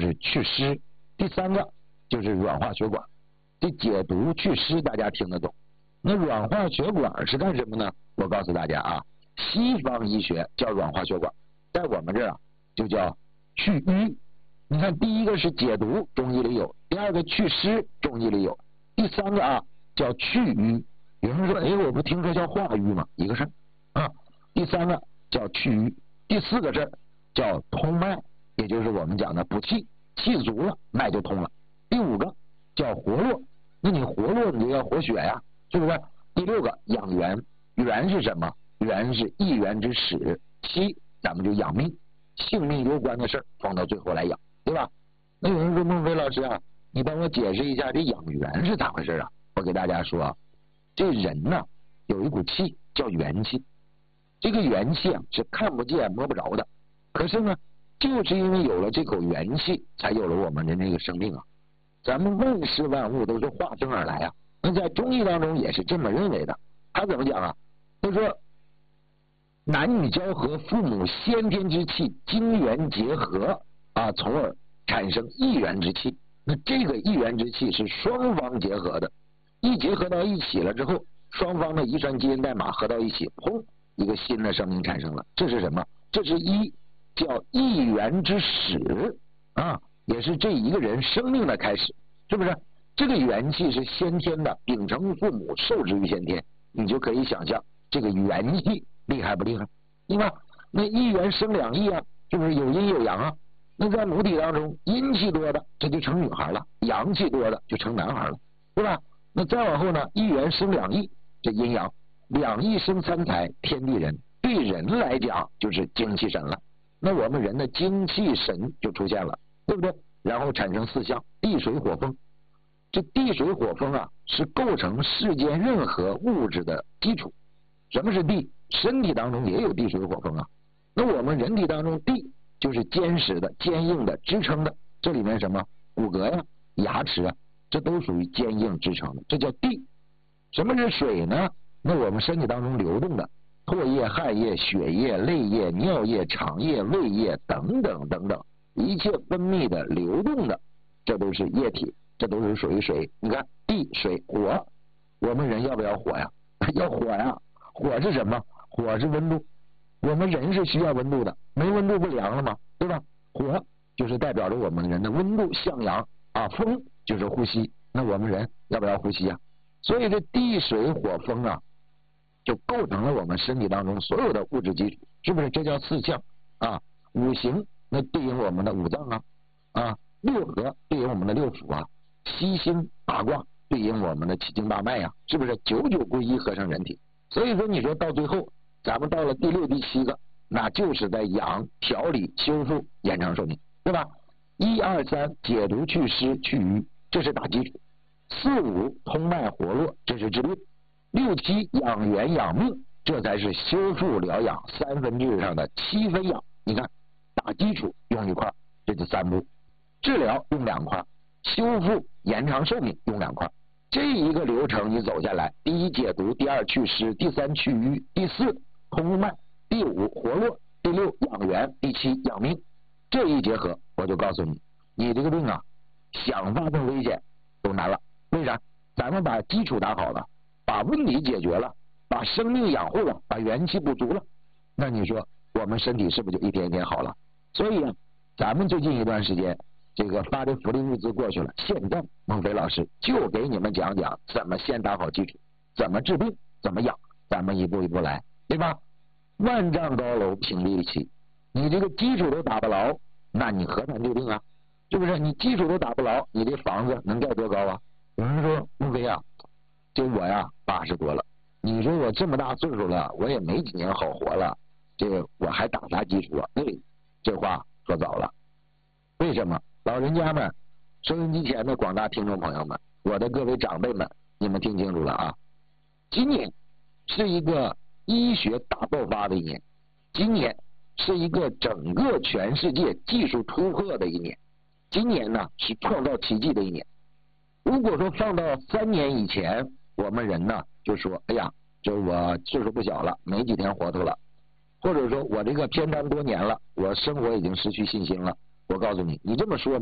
就是祛湿，第三个就是软化血管。这解毒祛湿大家听得懂，那软化血管是干什么呢？我告诉大家啊，西方医学叫软化血管，在我们这儿啊就叫祛瘀。你看，第一个是解毒，中医里有；第二个祛湿，中医里有；第三个啊叫祛瘀。有人说，哎，我不听说叫化瘀吗？一个事儿啊。第三个叫祛瘀，第四个事儿叫通脉，也就是我们讲的补气，气足了脉就通了。第五个叫活络，那你活络你就要活血呀，是不是？第六个养元，元是什么？元是一元之始，七咱们就养命，性命攸关的事儿放到最后来养，对吧？那有人说，孟非老师啊，你帮我解释一下这养元是咋回事啊？我给大家说啊，这人呢有一股气叫元气，这个元气啊是看不见摸不着的，可是呢就是因为有了这口元气，才有了我们人这个生命啊。咱们万事万物都是化生而来啊，那在中医当中也是这么认为的。他怎么讲啊？他说男女交合，父母先天之气精元结合啊，从而产生一元之气。那这个一元之气是双方结合的，一结合到一起了之后，双方的遗传基因代码合到一起，砰，一个新的生命产生了。这是什么？这是叫一元之始啊，也是这一个人生命的开始，是不是？这个元气是先天的，秉承父母，受之于先天，你就可以想象这个元气厉害不厉害？对吧？那一元生两亿啊，是不是有阴有阳啊？那在母体当中，阴气多的这就成女孩了，阳气多的就成男孩了，对吧？那再往后呢，一元生两亿，这阴阳，两亿生三才，天地人。对人来讲就是精气神了，那我们人的精气神就出现了，对不对？然后产生四象，地水火风。这地水火风啊，是构成世间任何物质的基础。什么是地？身体当中也有地水火风啊。那我们人体当中地就是坚实的、坚硬的、支撑的。这里面什么？骨骼呀、牙齿啊，这都属于坚硬支撑的，这叫地。什么是水呢？那我们身体当中流动的唾液、汗液、血液、泪液、尿液、肠液、胃液等等等等，一切分泌的、流动的，这都是液体，这都是属于水。你看地水火，我们人要不要火呀？要火呀！火是什么？火是温度，我们人是需要温度的，没温度不凉了吗？对吧？火就是代表着我们人的温度向阳啊，风就是呼吸，那我们人要不要呼吸啊？所以这地水火风啊，就构成了我们身体当中所有的物质基础，是不是？这叫四象啊。五行那对应我们的五脏啊，六合对应我们的六腑啊，七星八卦对应我们的七经八脉呀，是不是？九九归一合成人体。所以说你说到最后咱们到了第六第七个，那就是在养调理修复延长寿命，对吧？一二三解毒祛湿祛瘀，这是打基础；四五通脉活络，这是治病；六七养元养命，这才是修复疗养三分之上的七分养。你看打基础用一块，这就三步；治疗用两块，修复延长寿命用两块。这一个流程你走下来，第一解毒，第二祛湿，第三祛瘀，第四通脉，第五活络，第六养元，第七养命。这一结合，我就告诉你，你这个病啊，想发生危险都难了。为啥？咱们把基础打好了，把问题解决了，把生命养护了，把元气补足了，那你说我们身体是不是就一天一天好了？所以啊，咱们最近一段时间这个发的福利物资过去了，现在孟非老师就给你们讲讲怎么先打好基础，怎么治病，怎么养，咱们一步一步来，对吧？万丈高楼平地起，你这个基础都打不牢，那你何谈治病啊？是不是？你基础都打不牢，你这房子能盖多高啊？有人说孟非啊，这我呀80多了，你说我这么大岁数了，我也没几年好活了，这个我还打啥基础啊？对，这话说早了。为什么？老人家们，收音机前的广大听众朋友们，我的各位长辈们，你们听清楚了啊！今年是一个医学大爆发的一年，今年是一个整个全世界技术突破的一年，今年呢是创造奇迹的一年。如果说放到3年以前，我们人呢就说，哎呀，就我岁数不小了，没几天活头了，或者说我这个偏瘫多年了，我生活已经失去信心了。我告诉你，你这么说